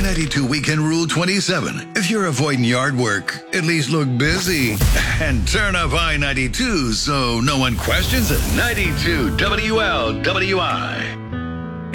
I-92 Weekend Rule 27. If you're avoiding yard work, at least look busy. And turn up I-92 so no one questions it. 92 WLWI.